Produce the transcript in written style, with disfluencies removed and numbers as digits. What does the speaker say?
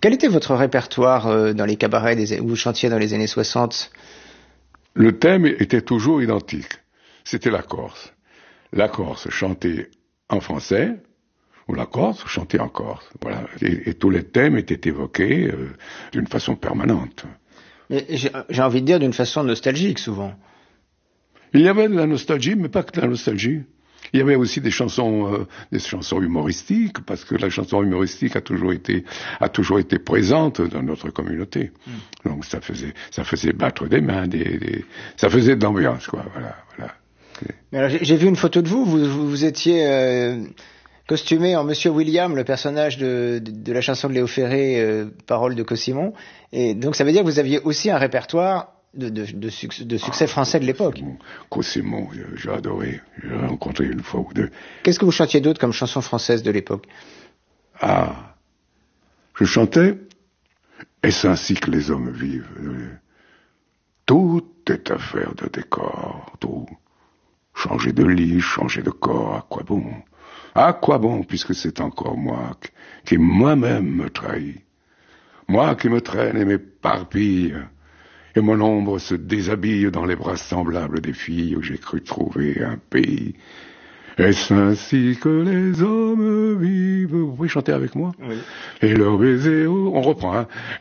Quel était votre répertoire dans les cabarets où vous chantiez dans les années 60? Le thème était toujours identique. C'était la Corse. La Corse chantée en français, ou la Corse chantée en Corse. Voilà. Et tous les thèmes étaient évoqués d'une façon permanente. J'ai envie de dire d'une façon nostalgique, souvent. Il y avait de la nostalgie, mais pas que de la nostalgie. Il y avait aussi des chansons humoristiques, parce que la chanson humoristique a toujours été présente dans notre communauté. Donc ça faisait battre des mains, ça faisait de l'ambiance, quoi. Voilà. Alors, j'ai vu une photo de vous. Vous étiez costumé en Monsieur William, le personnage de la chanson de Léo Ferré, paroles de Cossimon. Et donc ça veut dire que vous aviez aussi un répertoire de succès français de l'époque. Cossimon, j'ai adoré. J'ai rencontré une fois ou deux. Qu'est-ce que vous chantiez d'autre comme chanson française de l'époque? Je chantais « Est-ce ainsi que les hommes vivent ?» Tout est affaire de décor, tout. Changer de lit, changer de corps, à quoi bon? À quoi bon, puisque c'est encore moi qui moi-même me trahis. Moi qui me traîne et m'éparpille. Et mon ombre se déshabille dans les bras semblables des filles où j'ai cru trouver un pays. Est-ce ainsi que les hommes vivent? Vous pouvez chanter avec moi? Oui. Et leurs baisers, on reprend, hein.